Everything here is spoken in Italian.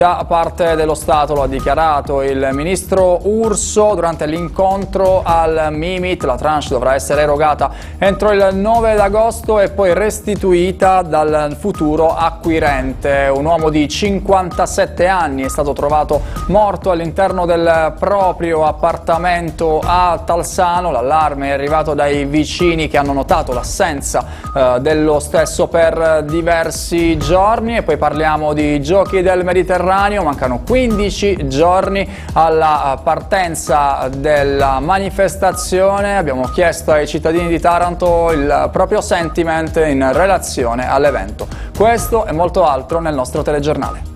Da parte dello Stato lo ha dichiarato il ministro Urso durante l'incontro al Mimit. La tranche dovrà essere erogata entro il 9 d'agosto e poi restituita dal futuro acquirente. Un uomo di 57 anni è stato trovato morto all'interno del proprio appartamento a Talsano. L'allarme è arrivato dai vicini che hanno notato l'assenza dello stesso per diversi giorni. E poi parliamo di Giochi del Mediterraneo. Mancano 15 giorni alla partenza della manifestazione. Abbiamo chiesto ai cittadini di Taranto il proprio sentiment in relazione all'evento. Questo e molto altro nel nostro telegiornale.